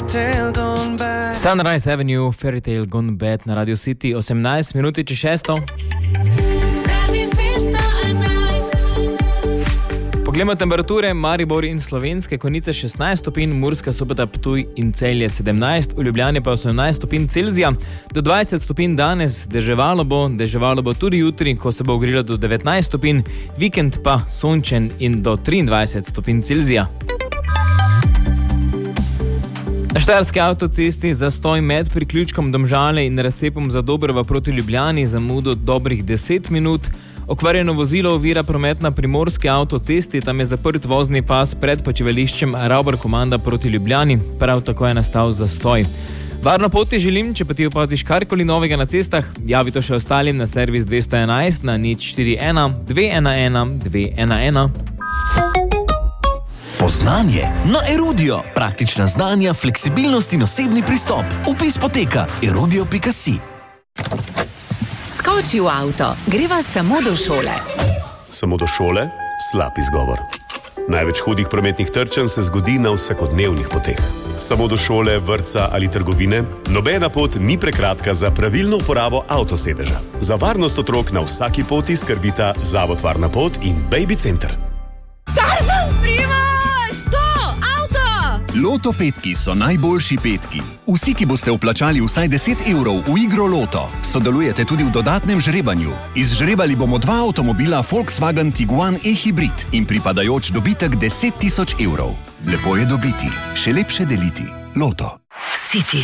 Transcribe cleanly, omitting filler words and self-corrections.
Sunrise Avenue, Fairy Tale Gone Bad na Radio City, 18 minuti čez 6. Poglejmo temperature. Maribor in Slovenske Konjice 16 stopinj, Murska Sobota, Ptuj in Celje 17, v Ljubljani pa 18 stopinj Celzija, do 20 stopinj danes, deževalo bo tudi jutri, ko se bo ogrelo do 19 stopinj, vikend pa sončen in do 23 stopinj Celzija. Na Štajerski avtocesti zastoj med priključkom Domžale in razcepom Zadobrova proti Ljubljani, zamudo dobrih 10 minut. Okvarjeno vozilo ovira promet na Primorski avtocesti, tam je zaprt vozni pas pred počivališčem Ravbar Komanda proti Ljubljani, prav tako je nastal zastoj. Varno pot ti želim, če pa ti opaziš karkoli novega na cestah, javi to še ostalim na servis 211 na 041 211 211. Poznanje na Erudio. Praktična znanja, fleksibilnost in osebni pristop. Vpis poteka erudio.si. Skoči v avto, greva samo do šole. Samo do šole? Slab izgovor. Največ hudih prometnih trčenj se zgodi na vsakodnevnih poteh. Samo do šole, vrtca ali trgovine? Nobena pot ni prekratka za pravilno uporabo avtosedeža. Za varnost otrok na vsaki poti skrbita Zavod Varna pot in Baby Center. Tarzan, Primož! To, avto! Loto petki so najboljši petki. Vsi, ki boste vplačali vsaj 10 evrov v igro Loto, sodelujete tudi v dodatnem žrebanju. Izžrebali bomo 2 avtomobila Volkswagen Tiguan e-hybrid in pripadajoč dobitek 10 000 evrov. Lepo je dobiti, še lepše deliti. Loto. City.